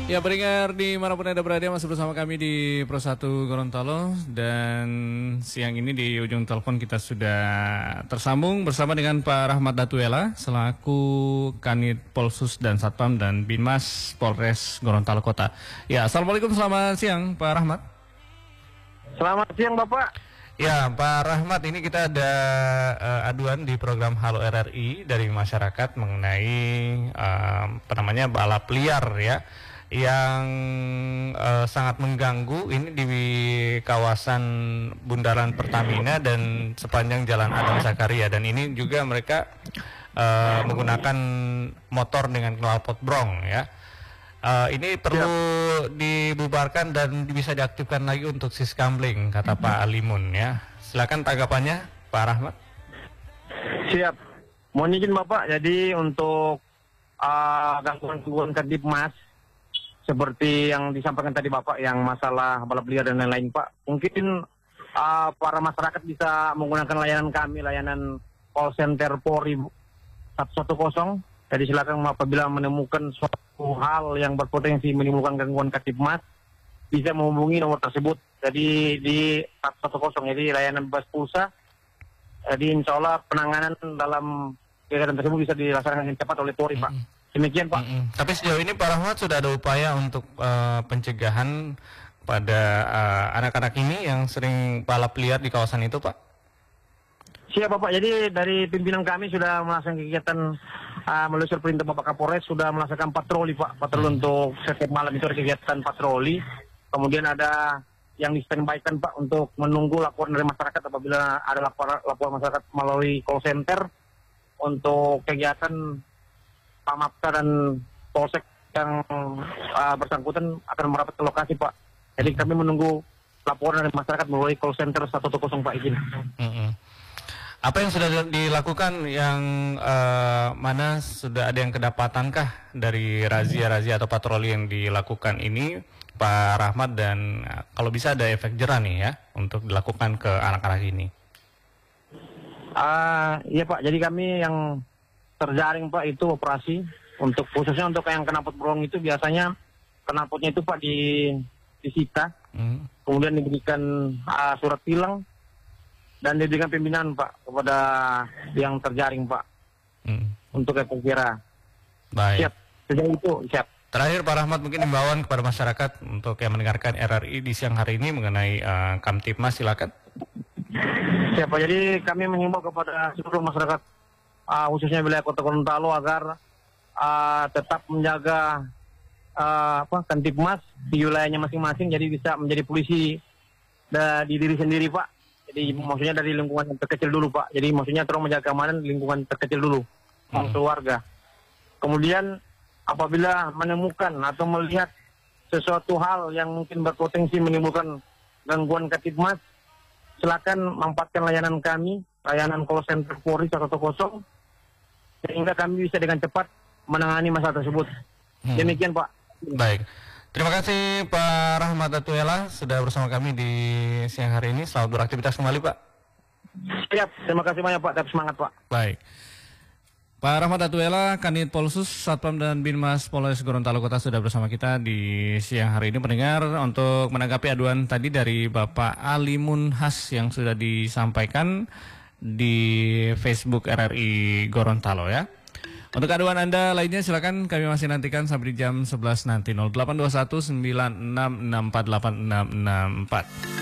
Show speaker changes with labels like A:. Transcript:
A: Ya, pendengar dimanapun Anda berada, masih bersama kami di Pro 1 Gorontalo. Dan siang ini di ujung telepon kita sudah tersambung bersama dengan Pak Rahmat Datuela selaku Kanit Polsus dan Satpam dan Binmas Polres Gorontalo Kota. Ya, Assalamualaikum, selamat siang Pak Rahmat.
B: Selamat siang Bapak.
A: Ya, Pak Rahmat, ini kita ada aduan di program Halo RRI dari masyarakat mengenai balap liar ya, yang sangat mengganggu ini di kawasan Bundaran Pertamina dan sepanjang Jalan Adam Zakaria, dan ini juga mereka menggunakan motor dengan knalpot brong ya. Ini perlu dibubarkan dan bisa diaktifkan lagi untuk siskamling, kata Pak Alimun ya. Silakan tanggapannya Pak Rahmat.
B: Siap. Mohon izin Bapak, jadi untuk gangguan-gangguan Kadipmas seperti yang disampaikan tadi Bapak, yang masalah balap liar dan lain-lain Pak, mungkin para masyarakat bisa menggunakan layanan kami, layanan call center Polri 110. Jadi silakan apabila menemukan suatu hal yang berpotensi menimbulkan gangguan Kadipmas, bisa menghubungi nomor tersebut. Jadi di 110, jadi layanan bebas pulsa. Jadi insya Allah penanganan dalam kegiatan tersebut bisa dilaksanakan dengan cepat oleh Polri Pak. Demikian Pak.
A: Tapi sejauh ini Pak Rahmat sudah ada upaya untuk pencegahan pada anak-anak ini yang sering balap liar di kawasan itu Pak?
B: Siap Bapak, jadi dari pimpinan kami sudah melaksanakan kegiatan melalui perintah Bapak Kapolres, sudah melaksanakan patroli Pak. Patroli untuk setiap malam itu ada kegiatan patroli. Kemudian ada yang di standby-kan Pak untuk menunggu laporan dari masyarakat apabila ada laporan masyarakat melalui call center untuk kegiatan Pamapta dan Polsek yang bersangkutan akan merapat ke lokasi Pak. Jadi kami menunggu laporan dari masyarakat melalui call center 110 Pak, izin.
A: Apa yang sudah dilakukan, yang mana sudah ada yang kedapatankah dari razia-razia atau patroli yang dilakukan ini Pak Rahmat, dan kalau bisa ada efek jerah nih ya untuk dilakukan ke anak-anak ini?
B: Iya Pak, jadi kami yang terjaring Pak itu operasi untuk khususnya untuk yang knalpot brong itu, biasanya knalpotnya itu Pak disita, kemudian diberikan surat tilang dan diberikan pimpinan Pak kepada yang terjaring Pak untuk efek jerah.
A: Baik.
B: Siap, sejauh itu siap.
A: Terakhir Pak Rahmat, mungkin himbauan kepada masyarakat untuk yang mendengarkan RRI di siang hari ini mengenai Kamtipmas, silakan.
B: Siapa, jadi kami mengimbau kepada seluruh masyarakat khususnya wilayah Kota Gorontalo agar tetap menjaga Kamtipmas di wilayahnya masing-masing, jadi bisa menjadi polisi di diri sendiri Pak. Jadi maksudnya dari lingkungan yang terkecil dulu Pak. Jadi maksudnya tolong menjaga keamanan di lingkungan terkecil dulu, keluarga. Kemudian apabila menemukan atau melihat sesuatu hal yang mungkin berpotensi menimbulkan gangguan Kadipmas, silakan manfaatkan layanan kami, layanan call center Polri 110, sehingga kami bisa dengan cepat menangani masalah tersebut. Demikian Pak.
A: Baik. Terima kasih Pak Rahmat Datuela sudah bersama kami di siang hari ini. Selamat beraktivitas kembali Pak.
B: Siap, terima kasih banyak Pak, tetap semangat Pak.
A: Baik. Pak Rahmat Datuela, Kanit Polsus, Satpam dan Binmas Polres Gorontalo Kota sudah bersama kita di siang hari ini. Pendengar, untuk menanggapi aduan tadi dari Bapak Alimun Has yang sudah disampaikan di Facebook RRI Gorontalo ya. Untuk aduan Anda lainnya silakan kami masih nantikan sampai di jam 11 nanti. 0821 9664 8664.